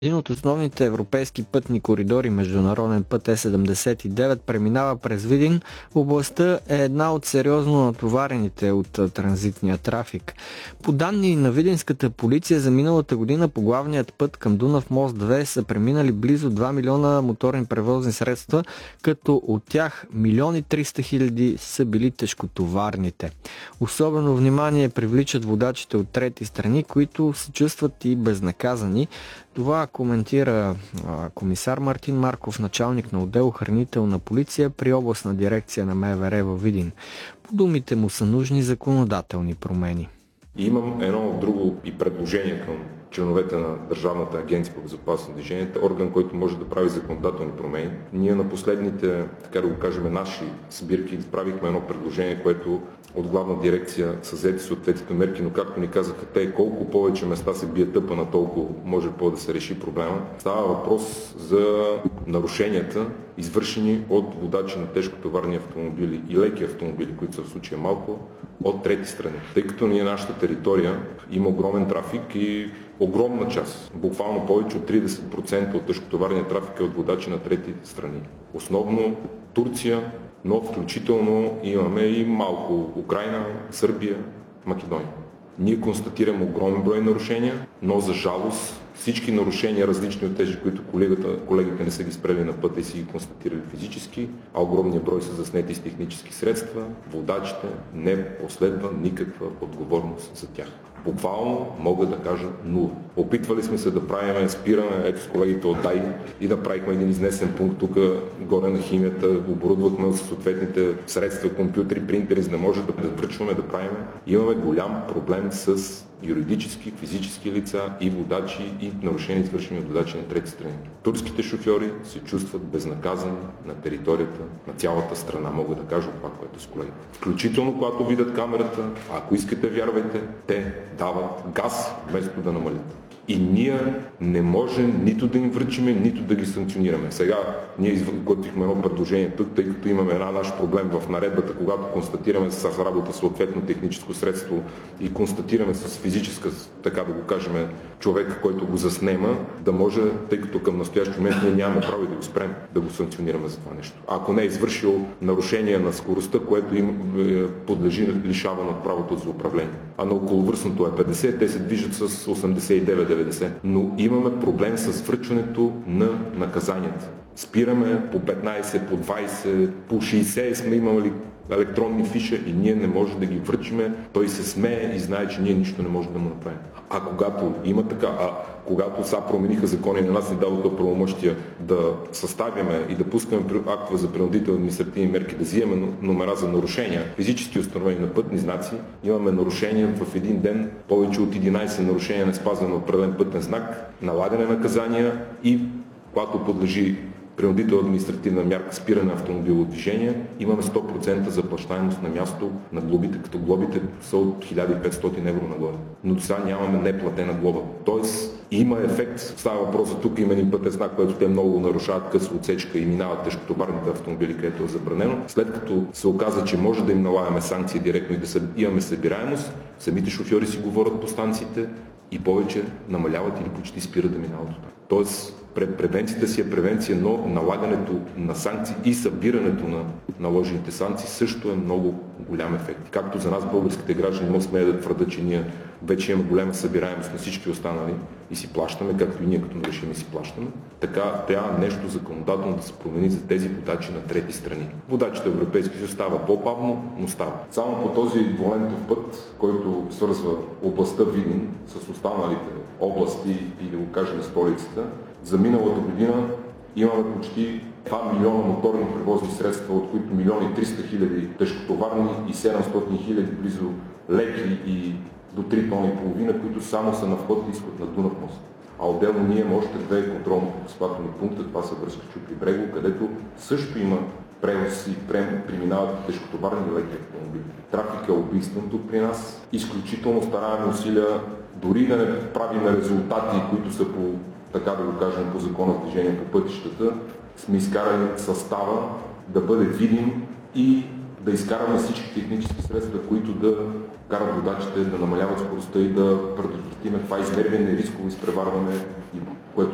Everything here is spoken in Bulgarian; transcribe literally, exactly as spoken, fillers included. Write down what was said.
Един от основните европейски пътни коридори, международен път Е седемдесет и девет, преминава през Видин. Областта е една от сериозно натоварените от транзитния трафик. По данни на видинската полиция, за миналата година по главният път към Дунав мост две са преминали близо два милиона моторни превозни средства, като от тях милион и триста хиляди са били тежкотоварните. Особено внимание привличат водачите от трети страни, които се чувстват и безнаказани. Това коментира а, комисар Мартин Марков, началник на отдел охранителна полиция при областна дирекция на МВР във Видин. По думите му са нужни законодателни промени. И имам едно друго и предложение към членовете на Държавната агенция по безопасност на движението, орган, който може да прави законодателни промени. Ние на последните, така да го кажем, наши сбирки правихме едно предложение, което от главна дирекция са взети съответните мерки, но както ни казаха те, колко повече места се бие тъпа на толкова може по да се реши проблема. Става въпрос за нарушенията, извършени от водачи на тежкотоварни автомобили и леки автомобили, които са в случая малко, от трети страни. Тъй като ние нашата територия има огромен трафик и огромна част, буквално повече от тридесет процента от тежкотоварния трафик е от водачи на трети страни. Основно Турция, но включително имаме и малко Украйна, Сърбия, Македония. Ние констатираме огромен брой нарушения, но за жалост всички нарушения, различни от тези, които колегата, колегите не са ги спрели на пътя и си ги констатирали физически, а огромният брой са заснети с технически средства, водачите не последва никаква отговорност за тях. Буквално мога да кажа нула. Опитвали сме се да правим, спираме, ето с колегите от ДАИ и да правихме един изнесен пункт тук, горе на химията, оборудвахме с съответните средства, компютри, принтери, за да може да връчваме, да правим. Имаме голям проблем с юридически, физически лица и водачи и нарушения, извършени от водачи на трети страни. Турските шофьори се чувстват безнаказани на територията на цялата страна, мога да кажа това, което с колегите. Включително, когато видят камерата, ако искате, вярвайте, те дават газ, вместо да намалят. И ние не можем нито да им връчиме, нито да ги санкционираме. Сега ние изготвихме едно предложение тук, тъй като имаме една наш проблем в наредбата, когато констатираме с работа съответно техническо средство и констатираме с физическа, така да го кажем, човек, който го заснема, да може, тъй като към настоящия момент ние нямаме право да го спрем, да го санкционираме за това нещо. Ако не е извършил нарушение на скоростта, което им подлежи лишаване от правото за управление. А на околовръстното е петдесет, те се движат с осемдесет и девет деветдесет. Но имаме проблем с връчването на наказанията. Спираме по петнайсет, по двайсет, по шейсет сме имали електронни фиша и ние не можем да ги връчиме. Той се смее и знае, че ние нищо не можем да му направим. А когато има така, а когато са промениха закони и на нас ни дадоха правомощия да съставяме и да пускаме актове за принудителни административни мерки, да взимаме номера за нарушения, физически установени на пътни знаци, имаме нарушения в един ден, повече от единайсет нарушения на спазване на определен пътен знак, налагане на наказания и когато подлежи принудителна административна мярка спиране на автомобилно движение, имаме сто процента заплащаемост на място на глобите, като глобите са от хиляда и петстотин евро нагоре. Но до сега нямаме неплатена глоба. Тоест има ефект. Става въпрос за тук има един пътен знак, който те много нарушават къса отсечка и минават тежкотоварните автомобили, където е забранено. След като се оказа, че може да им налагаме санкции директно и да имаме събираемост, самите шофьори си говорят по станциите и повече намаляват или почти спират да минават от там. Тоест, превенцията си е превенция, но налагането на санкции и събирането на наложените санкции също е много голям ефект. Както за нас, българските граждани, но смея да твърда, че ние вече имаме голяма събираемост на всички останали и си плащаме, както и ние като нарушим и си плащаме, така трябва нещо законодателно да се промени за тези водачи на трети страни. Водачите в Европейския съюз става по-бавно, но става. Само по този двулентов път, който свързва областта Видин с останалите области и да го кажем столицата, за миналата година имаме почти два милиона моторни превозни средства, от които милион и триста хиляди тежкотоварни и седемстотин хиляди близо леки и до три тони и половина, които само са на вход и изход на Дунав мост. А отделно ние имаме още две контролно-пропускателни пункта, това са връзка Чупли Брегово, където също има превоз и преминават тежкотоварни и леки автомобили. Трафик е убийствен тук при нас. Изключително стараваме усилия, дори да не правим резултати, които са по, така да го кажем, по закона за движение по пътищата, сме изкарали състава да бъде видим и да изкараме всички технически средства, които да карат водачите да намаляват скоростта и да предотвратиме това измерване, рисково изпреварване, което